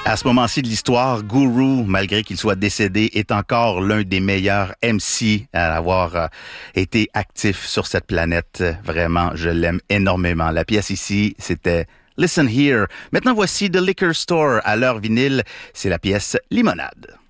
À ce moment-ci de l'histoire, Guru, malgré qu'il soit décédé, est encore l'un des meilleurs MC à avoir été actif sur cette planète. Vraiment, je l'aime énormément. La pièce ici, c'était Listen Here. Maintenant, voici The Liquor Store à l'heure vinyle. C'est la pièce Limonade.